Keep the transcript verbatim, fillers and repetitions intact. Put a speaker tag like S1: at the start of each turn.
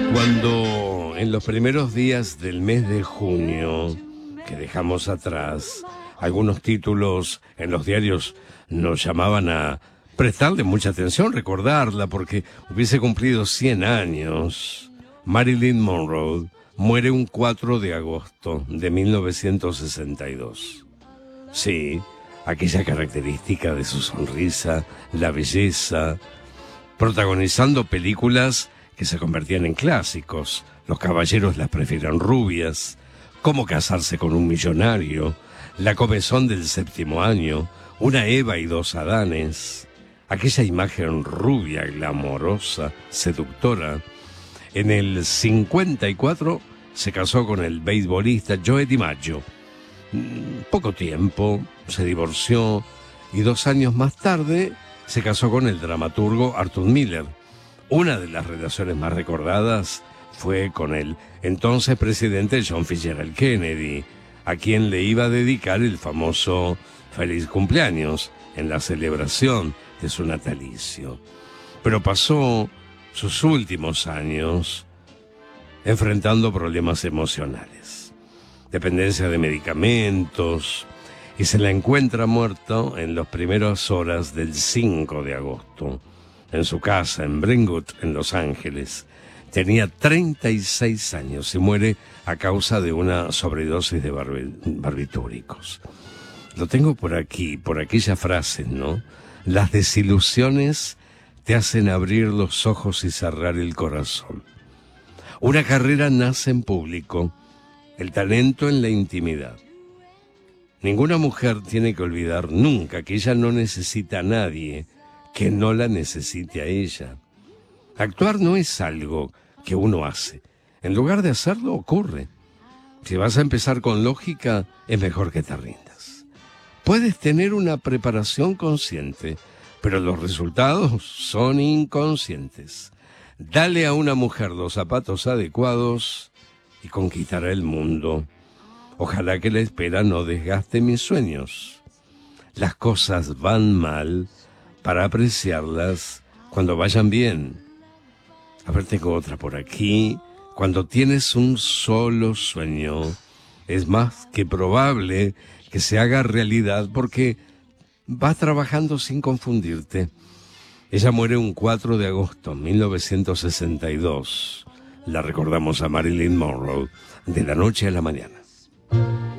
S1: Cuando en los primeros días del mes de junio, que dejamos atrás, algunos títulos en los diarios nos llamaban a prestarle mucha atención, recordarla, porque hubiese cumplido cien años. Marilyn Monroe muere un cuatro de agosto de mil novecientos sesenta y dos. Sí, aquella característica de su sonrisa, la belleza, protagonizando películas que se convertían en clásicos. Los caballeros las prefieren rubias, Cómo casarse con un millonario, La comezón del séptimo año, Una Eva y dos Adanes. Aquella imagen rubia, glamorosa, seductora. En el cincuenta y cuatro se casó con el beisbolista Joe DiMaggio. Poco tiempo, se divorció y dos años más tarde se casó con el dramaturgo Arthur Miller. Una de las relaciones más recordadas fue con el entonces presidente John Fitzgerald Kennedy, a quien le iba a dedicar el famoso Feliz Cumpleaños en la celebración de su natalicio. Pero pasó sus últimos años enfrentando problemas emocionales, dependencia de medicamentos, y se la encuentra muerto en las primeras horas del cinco de agosto, en su casa en Brentwood, en Los Ángeles. Tenía treinta y seis años y muere a causa de una sobredosis de barbi- barbitúricos. Lo tengo por aquí, por aquella frase, ¿no? Las desilusiones te hacen abrir los ojos y cerrar el corazón. Una carrera nace en público, el talento en la intimidad. Ninguna mujer tiene que olvidar nunca que ella no necesita a nadie que no la necesite a ella. Actuar no es algo que uno hace. En lugar de hacerlo, ocurre. Si vas a empezar con lógica, es mejor que te rindas. Puedes tener una preparación consciente, pero los resultados son inconscientes. Dale a una mujer los zapatos adecuados y conquistará el mundo. Ojalá que la espera no desgaste mis sueños. Las cosas van mal para apreciarlas cuando vayan bien. A ver, tengo otra por aquí. Cuando tienes un solo sueño, es más que probable que se haga realidad porque vas trabajando sin confundirte. Ella muere un cuatro de agosto de mil novecientos sesenta y dos. La recordamos a Marilyn Monroe, de la noche a la mañana.